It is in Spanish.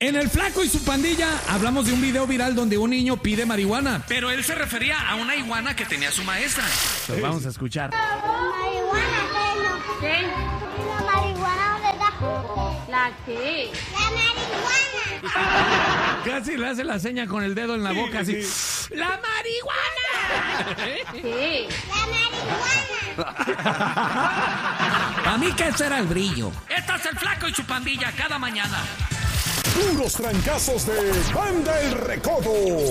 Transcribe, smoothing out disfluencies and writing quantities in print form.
En El Flaco y su pandilla hablamos de un video viral donde un niño pide marihuana. Pero él se refería a una iguana que tenía su maestra. Pues vamos a escuchar. ¿Marihuana qué? ¿Qué? ¿La marihuana dónde está? ¿La qué? ¡La marihuana! Casi le hace la seña con el dedo en la boca, así. ¡La marihuana! ¿Qué? ¡La marihuana! A mí que ese era el brillo. Este es El Flaco y su pandilla cada mañana. Puros trancazos de Banda El Recodo.